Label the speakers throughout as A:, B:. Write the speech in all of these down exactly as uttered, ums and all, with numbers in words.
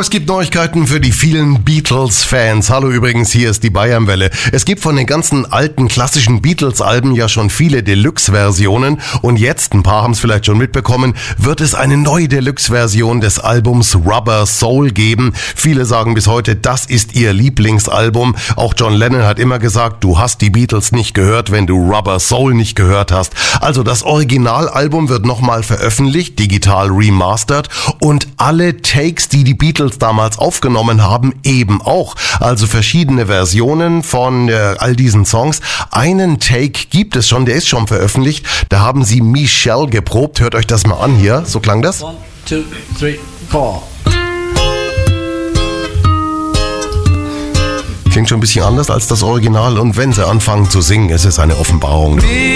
A: es gibt Neuigkeiten für die vielen Beatles-Fans. Hallo übrigens, hier ist die Bayernwelle. Es gibt von den ganzen alten klassischen Beatles-Alben ja schon viele Deluxe-Versionen und jetzt, ein paar haben es vielleicht schon mitbekommen, wird es eine neue Deluxe-Version des Albums Rubber Soul geben. Viele sagen bis heute, das ist ihr Lieblingsalbum. Auch John Lennon hat immer gesagt, du hast die Beatles nicht gehört, wenn du Rubber Soul nicht gehört hast. Also das Originalalbum wird nochmal veröffentlicht, digital remastered und alle Takes, die die Beatles damals aufgenommen haben, eben auch. Also verschiedene Versionen von äh, all diesen Songs. Einen Take gibt es schon, der ist schon veröffentlicht. Da haben sie Michelle geprobt. Hört euch das mal an hier. So klang das.
B: One, two, three, four.
A: Klingt schon ein bisschen anders als das Original. Und wenn sie anfangen zu singen, ist es eine Offenbarung.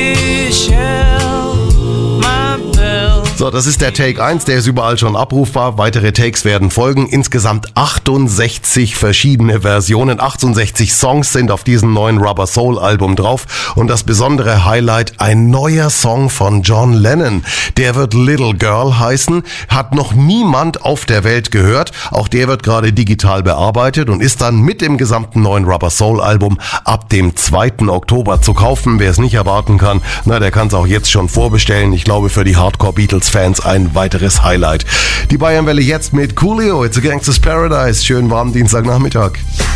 A: So, das ist der Take eins, der ist überall schon abrufbar. Weitere Takes werden folgen. Insgesamt achtundsechzig verschiedene Versionen. achtundsechzig Songs sind auf diesem neuen Rubber Soul Album drauf. Und das besondere Highlight, ein neuer Song von John Lennon. Der wird Little Girl heißen. Hat noch niemand auf der Welt gehört. Auch der wird gerade digital bearbeitet und ist dann mit dem gesamten neuen Rubber Soul Album ab dem zweiten Oktober zu kaufen. Wer es nicht erwarten kann, na, der kann es auch jetzt schon vorbestellen. Ich glaube, für die Hardcore Beatles Fans ein weiteres Highlight. Die Bayernwelle jetzt mit Coolio, It's a Gangster's Paradise. Schönen warmen Dienstagnachmittag.